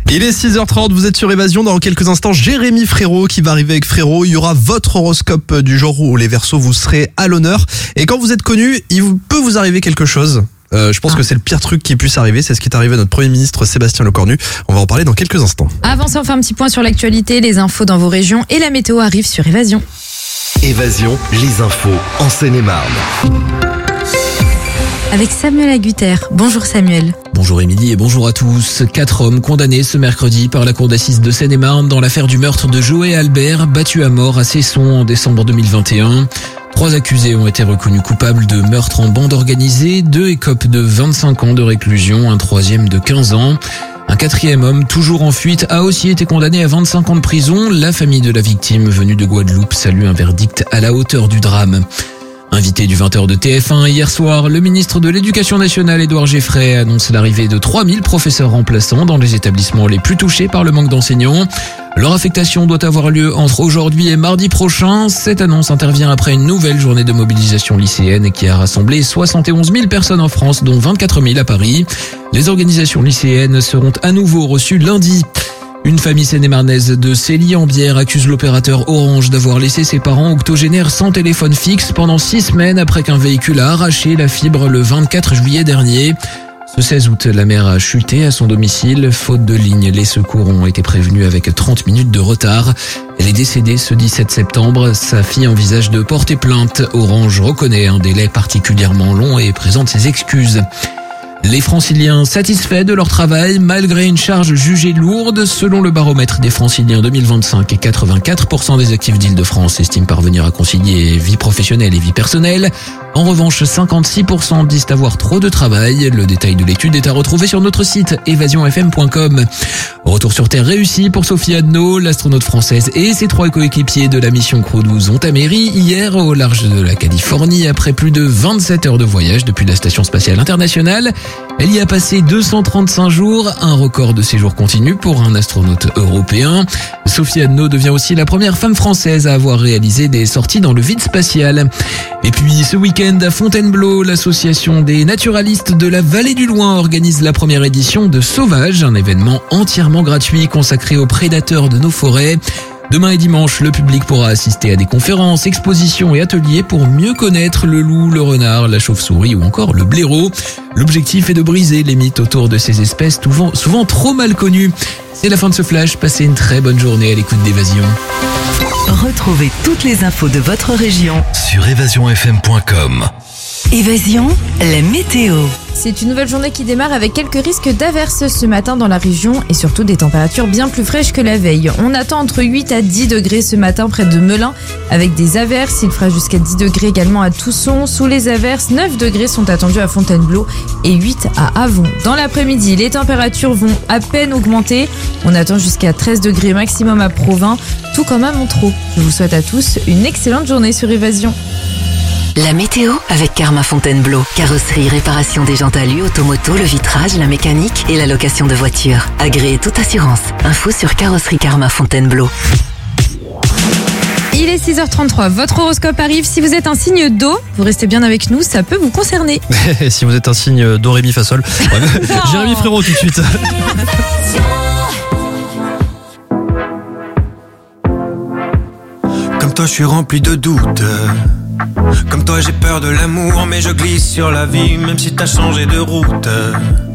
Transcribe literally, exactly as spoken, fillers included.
Il est six heures trente, vous êtes sur Évasion. Dans quelques instants, Jérémy Frérot qui va arriver avec Frérot. Il y aura votre horoscope du jour où les Verseaux, vous serez à l'honneur. Et quand vous êtes connu, il vous- peut vous arriver quelque chose. Euh, je pense Ah. que c'est le pire truc qui puisse arriver. C'est ce qui est arrivé à notre Premier ministre Sébastien Lecornu. On va en parler dans quelques instants. Avant ça, on fait un petit point sur l'actualité, les infos dans vos régions et la météo arrive sur Évasion. Évasion, les infos en Seine-et-Marne. Avec Samuel Agutter. Bonjour Samuel. Bonjour Émilie et bonjour à tous. Quatre hommes condamnés ce mercredi par la cour d'assises de Seine-et-Marne dans l'affaire du meurtre de Joël Albert, battu à mort à Cesson en décembre deux mille vingt et un. Trois accusés ont été reconnus coupables de meurtre en bande organisée, deux écopent de vingt-cinq ans de réclusion, un troisième de quinze ans. Un quatrième homme, toujours en fuite, a aussi été condamné à vingt-cinq ans de prison. La famille de la victime, venue de Guadeloupe, salue un verdict à la hauteur du drame. Invité du vingt heures de T F un hier soir, le ministre de l'Éducation nationale Édouard Geoffrey annonce l'arrivée de trois mille professeurs remplaçants dans les établissements les plus touchés par le manque d'enseignants. Leur affectation doit avoir lieu entre aujourd'hui et mardi prochain. Cette annonce intervient après une nouvelle journée de mobilisation lycéenne qui a rassemblé soixante et onze mille personnes en France, dont vingt-quatre mille à Paris. Les organisations lycéennes seront à nouveau reçues lundi. Une famille seine-et-marnaise de Célie-en-Bière accuse l'opérateur Orange d'avoir laissé ses parents octogénaires sans téléphone fixe pendant six semaines après qu'un véhicule a arraché la fibre le vingt-quatre juillet dernier. Ce seize août, la mère a chuté à son domicile. Faute de ligne, les secours ont été prévenus avec trente minutes de retard. Elle est décédée ce dix-sept septembre. Sa fille envisage de porter plainte. Orange reconnaît un délai particulièrement long et présente ses excuses. Les Franciliens satisfaits de leur travail malgré une charge jugée lourde. Selon le baromètre des Franciliens deux mille vingt-cinq, quatre-vingt-quatre pour cent des actifs d'Île-de-France estiment parvenir à concilier vie professionnelle et vie personnelle. En revanche, cinquante-six pour cent disent avoir trop de travail. Le détail de l'étude est à retrouver sur notre site évasion f m point com. Retour sur Terre réussi pour Sophie Adno, l'astronaute française et ses trois coéquipiers de la mission Crew douze ont atterri hier au large de la Californie après plus de vingt-sept heures de voyage depuis la Station Spatiale Internationale. Elle y a passé deux cent trente-cinq jours, un record de séjour continu pour un astronaute européen. Sophie Adno devient aussi la première femme française à avoir réalisé des sorties dans le vide spatial. Et puis ce week-end à Fontainebleau, l'association des naturalistes de la Vallée du Loing organise la première édition de Sauvage, un événement entièrement gratuit consacré aux prédateurs de nos forêts. Demain et dimanche, le public pourra assister à des conférences, expositions et ateliers pour mieux connaître le loup, le renard, la chauve-souris ou encore le blaireau. L'objectif est de briser les mythes autour de ces espèces souvent, souvent trop mal connues. C'est la fin de ce flash, passez une très bonne journée à l'écoute d'Évasion. Retrouvez toutes les infos de votre région. Sur évasion f m point com. Évasion, la météo. C'est une nouvelle journée qui démarre avec quelques risques d'averses ce matin dans la région et surtout des températures bien plus fraîches que la veille. On attend entre huit à dix degrés ce matin près de Melun avec des averses. Il fera jusqu'à dix degrés également à Tousson. Sous les averses, neuf degrés sont attendus à Fontainebleau et huit à Avon. Dans l'après-midi, les températures vont à peine augmenter. On attend jusqu'à treize degrés maximum à Provins, tout comme à Montereau. Je vous souhaite à tous une excellente journée sur Évasion. La météo avec Karma Fontainebleau. Carrosserie, réparation des jantes alu, automoto, le vitrage, la mécanique et la location de voitures. Agréé toute assurance. Info sur Carrosserie Karma Fontainebleau. Il est six heures trente-trois, votre horoscope arrive. Si vous êtes un signe d'eau, vous restez bien avec nous, ça peut vous concerner. Et si vous êtes un signe do, ré, mi, fa, sol. Jérémy Frérot tout de suite. Comme toi je suis rempli de doutes. Comme toi j'ai peur de l'amour, mais je glisse sur la vie même si t'as changé de route.